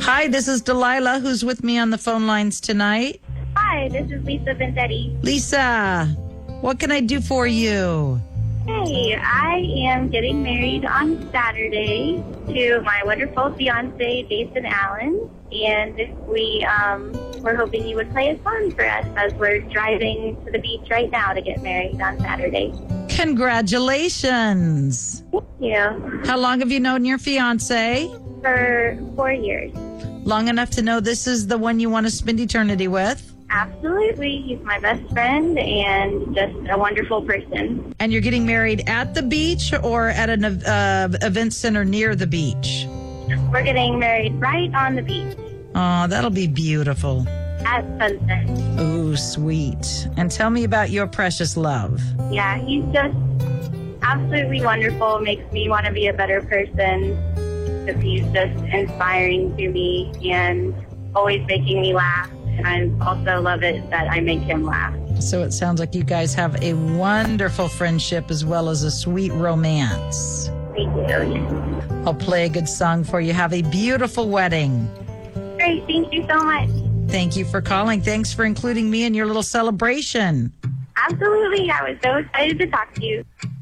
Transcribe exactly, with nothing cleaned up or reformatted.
Hi, this is Delilah, who's with me on the phone lines tonight. Hi, this is Lisa Vendetti. Lisa, what can I do for you? Hey, I am getting married on Saturday to my wonderful fiance, Jason Allen, and we um, we're hoping you would play a song for us as we're driving to the beach right now to get married on Saturday. Congratulations. Thank you. How long have you known your fiance? For four years. Long enough to know this is the one you want to spend eternity with? Absolutely. He's my best friend and just a wonderful person. And you're getting married at the beach or at an uh, event center near the beach? We're getting married right on the beach. Oh, that'll be beautiful. At sunset. Oh, sweet. And tell me about your precious love. Yeah, he's just absolutely wonderful. Makes me want to be a better person because he's just inspiring to me and always making me laugh. And I also love it that I make him laugh. So it sounds like you guys have a wonderful friendship as well as a sweet romance. We do. I'll play a good song for you. Have a beautiful wedding. Great. Thank you so much. Thank you for calling. Thanks for including me in your little celebration. Absolutely. I was so excited to talk to you.